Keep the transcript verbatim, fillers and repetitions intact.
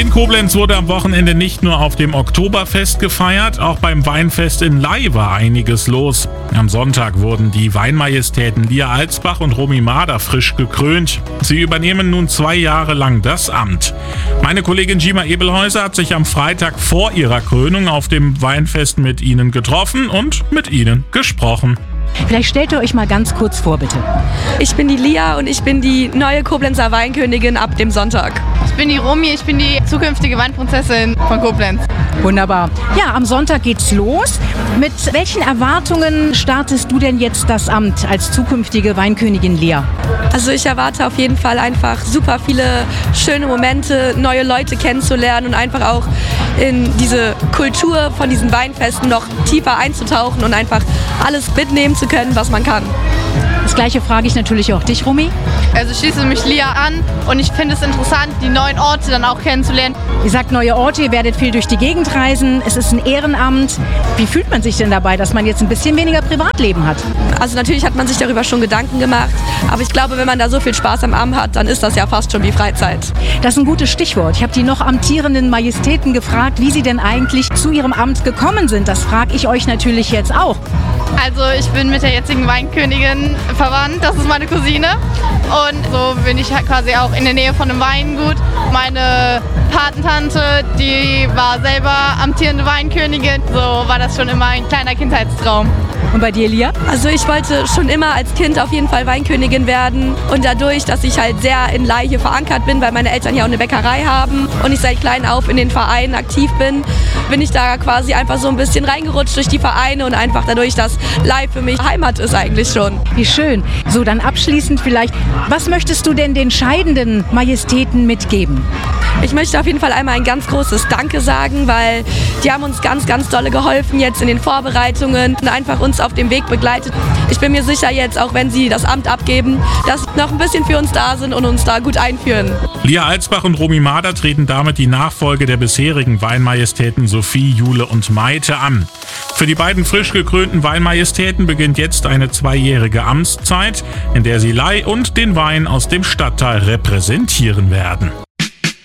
In Koblenz wurde am Wochenende nicht nur auf dem Oktoberfest gefeiert, auch beim Weinfest in Ley war einiges los. Am Sonntag wurden die Weinmajestäten Lia Alsbach und Romy Mader frisch gekrönt. Sie übernehmen nun zwei Jahre lang das Amt. Meine Kollegin Gima Ebelhäuser hat sich am Freitag vor ihrer Krönung auf dem Weinfest mit ihnen getroffen und mit ihnen gesprochen. Vielleicht stellt ihr euch mal ganz kurz vor, bitte. Ich bin die Lia und ich bin die neue Koblenzer Weinkönigin ab dem Sonntag. Ich bin die Romy, ich bin die zukünftige Weinprinzessin von Koblenz. Wunderbar. Ja, am Sonntag geht's los. Mit welchen Erwartungen startest du denn jetzt das Amt als zukünftige Weinkönigin Lia? Also ich erwarte auf jeden Fall einfach super viele schöne Momente, neue Leute kennenzulernen und einfach auch in diese Kultur von diesen Weinfesten noch tiefer einzutauchen und einfach alles mitnehmen zu können, was man kann. Das Gleiche frage ich natürlich auch dich, Romy. Also ich schließe mich Lia an und ich finde es interessant, die neuen Orte dann auch kennenzulernen. Ihr sagt neue Orte, ihr werdet viel durch die Gegend reisen, es ist ein Ehrenamt. Wie fühlt man sich denn dabei, dass man jetzt ein bisschen weniger Privatleben hat? Also natürlich hat man sich darüber schon Gedanken gemacht, aber ich glaube, wenn man da so viel Spaß am Amt hat, dann ist das ja fast schon wie Freizeit. Das ist ein gutes Stichwort. Ich habe die noch amtierenden Majestäten gefragt, wie sie denn eigentlich zu ihrem Amt gekommen sind. Das frage ich euch natürlich jetzt auch. Also ich bin mit der jetzigen Weinkönigin verwandt, das ist meine Cousine und so bin ich quasi auch in der Nähe von einem Weingut. Meine Patentante, die war selber amtierende Weinkönigin, so war das schon immer ein kleiner Kindheitstraum. Und bei dir, Lia? Also ich wollte schon immer als Kind auf jeden Fall Weinkönigin werden und dadurch, dass ich halt sehr in Ley hier verankert bin, weil meine Eltern hier auch eine Bäckerei haben und ich seit klein auf in den Vereinen aktiv bin, bin ich da quasi einfach so ein bisschen reingerutscht durch die Vereine und einfach dadurch, dass Ley für mich Heimat ist eigentlich schon. Wie schön. So, dann abschließend vielleicht, was möchtest du denn den scheidenden Majestäten mitgeben? Ich möchte auf jeden Fall einmal ein ganz großes Danke sagen, weil die haben uns ganz, ganz dolle geholfen jetzt in den Vorbereitungen und einfach uns auf dem Weg begleitet. Ich bin mir sicher jetzt, auch wenn sie das Amt abgeben, dass sie noch ein bisschen für uns da sind und uns da gut einführen. Lia Alsbach und Romy Mader treten damit die Nachfolge der bisherigen Weinmajestäten Sophie, Jule und Maite an. Für die beiden frisch gekrönten Weinmajestäten beginnt jetzt eine zweijährige Amtszeit, in der sie Ley und den Wein aus dem Stadtteil repräsentieren werden.